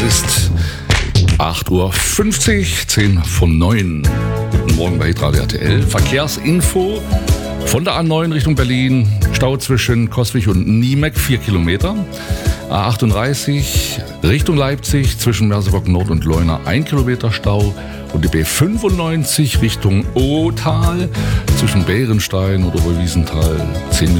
Es ist 8.50 Uhr, 10 von 9. Guten Morgen bei Hitradio RTL. Verkehrsinfo von der A9 Richtung Berlin. Stau zwischen Coswig und Niemek, 4 Kilometer. A38 Richtung Leipzig zwischen Merseburg Nord und Leuna, 1 Kilometer Stau. Und die B95 Richtung Othal zwischen Bärenstein oder Wiesenthal, 10